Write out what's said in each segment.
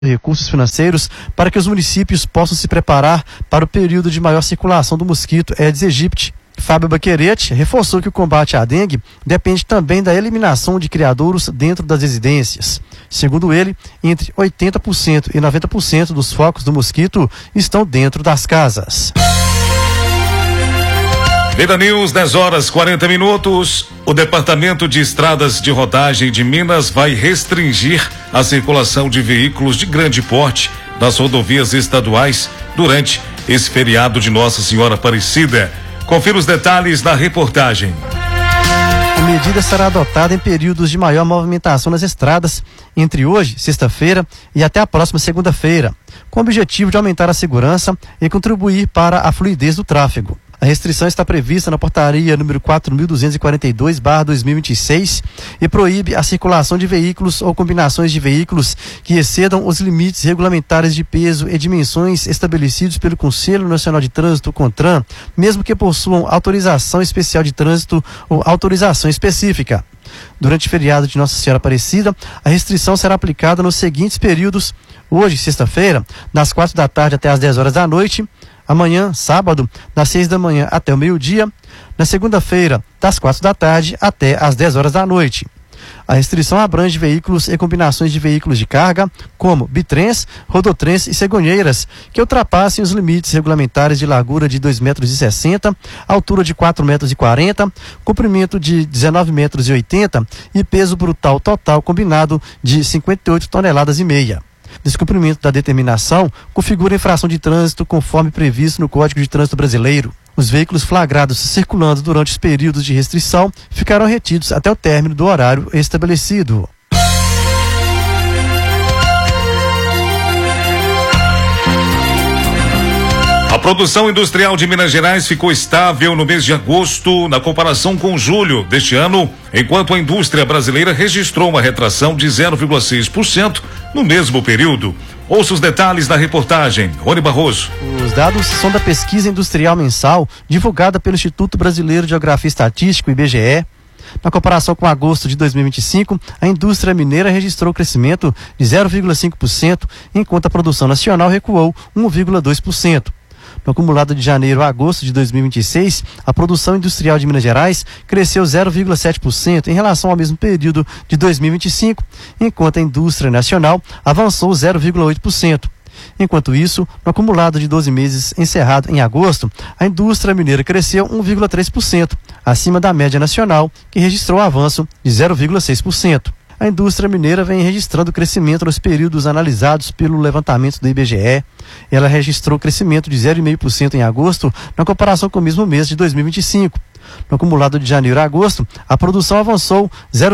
recursos financeiros para que os municípios possam se preparar para o período de maior circulação do mosquito Aedes aegypti. Fábio Baquerete reforçou que o combate à dengue depende também da eliminação de criadouros dentro das residências. Segundo ele, entre 80% e 90% dos focos do mosquito estão dentro das casas. Vida News, 10h40. O Departamento de Estradas de Rodagem de Minas vai restringir a circulação de veículos de grande porte nas rodovias estaduais durante esse feriado de Nossa Senhora Aparecida. Confira os detalhes na reportagem. A medida será adotada em períodos de maior movimentação nas estradas, entre hoje, sexta-feira, e até a próxima segunda-feira, com o objetivo de aumentar a segurança e contribuir para a fluidez do tráfego. A restrição está prevista na portaria número 4.242/2026 e proíbe a circulação de veículos ou combinações de veículos que excedam os limites regulamentares de peso e dimensões estabelecidos pelo Conselho Nacional de Trânsito, CONTRAN, mesmo que possuam autorização especial de trânsito ou autorização específica. Durante o feriado de Nossa Senhora Aparecida, a restrição será aplicada nos seguintes períodos: hoje, sexta-feira, das 4 da tarde até as 10 horas da noite, amanhã, sábado, das 6 da manhã até o meio-dia, na segunda-feira, das 4 da tarde até as 10 horas da noite. A restrição abrange veículos e combinações de veículos de carga, como bitrens, rodotrens e cegonheiras, que ultrapassem os limites regulamentares de largura de 2,60 m, altura de 4,40 m, comprimento de 19,80 metros e peso brutal total combinado de 58,5 toneladas. Descumprimento da determinação configura infração de trânsito conforme previsto no Código de Trânsito Brasileiro. Os veículos flagrados circulando durante os períodos de restrição ficarão retidos até o término do horário estabelecido. A produção industrial de Minas Gerais ficou estável no mês de agosto na comparação com julho deste ano, enquanto a indústria brasileira registrou uma retração de 0,6% no mesmo período. Ouça os detalhes da reportagem. Rony Barroso. Os dados são da pesquisa industrial mensal divulgada pelo Instituto Brasileiro de Geografia e Estatística, IBGE. Na comparação com agosto de 2025, a indústria mineira registrou crescimento de 0,5%, enquanto a produção nacional recuou 1,2%. No acumulado de janeiro a agosto de 2026, a produção industrial de Minas Gerais cresceu 0,7% em relação ao mesmo período de 2025, enquanto a indústria nacional avançou 0,8%. Enquanto isso, no acumulado de 12 meses encerrado em agosto, a indústria mineira cresceu 1,3%, acima da média nacional, que registrou um avanço de 0,6%. A indústria mineira vem registrando crescimento nos períodos analisados pelo levantamento do IBGE. Ela registrou crescimento de 0,5% em agosto, na comparação com o mesmo mês de 2025. No acumulado de janeiro a agosto, a produção avançou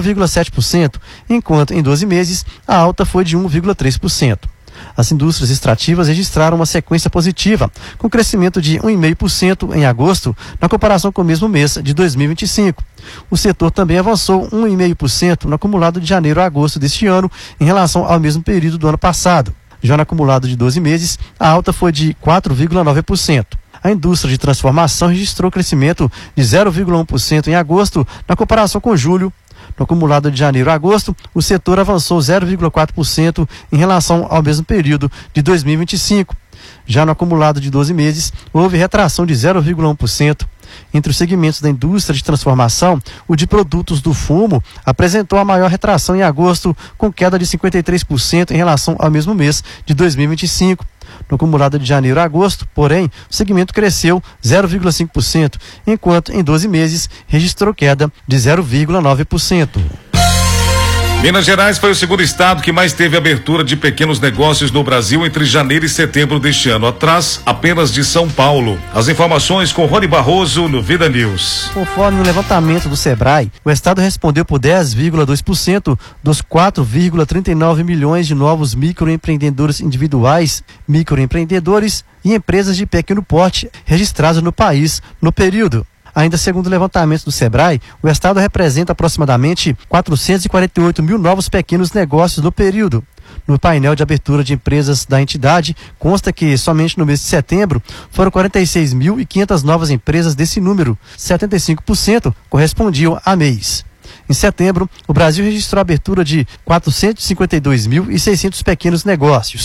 0,7%, enquanto em 12 meses a alta foi de 1,3%. As indústrias extrativas registraram uma sequência positiva, com crescimento de 1,5% em agosto, na comparação com o mesmo mês de 2025. O setor também avançou 1,5% no acumulado de janeiro a agosto deste ano, em relação ao mesmo período do ano passado. Já no acumulado de 12 meses, a alta foi de 4,9%. A indústria de transformação registrou crescimento de 0,1% em agosto, na comparação com julho. No acumulado de janeiro a agosto, o setor avançou 0,4% em relação ao mesmo período de 2025. Já no acumulado de 12 meses, houve retração de 0,1%. Entre os segmentos da indústria de transformação, o de produtos do fumo apresentou a maior retração em agosto, com queda de 53% em relação ao mesmo mês de 2025. No acumulado de janeiro a agosto, porém, o segmento cresceu 0,5%, enquanto em 12 meses registrou queda de 0,9%. Minas Gerais foi o segundo estado que mais teve abertura de pequenos negócios no Brasil entre janeiro e setembro deste ano, atrás apenas de São Paulo. As informações com Rony Barroso no Vida News. Conforme o levantamento do Sebrae, o estado respondeu por 10,2% dos 4,39 milhões de novos microempreendedores individuais, microempreendedores e empresas de pequeno porte registrados no país no período. Ainda segundo o levantamento do Sebrae, o estado representa aproximadamente 448 mil novos pequenos negócios no período. No painel de abertura de empresas da entidade, consta que somente no mês de setembro foram 46.500 novas empresas desse número, 75% correspondiam a MEIs. Em setembro, o Brasil registrou a abertura de 452.600 pequenos negócios.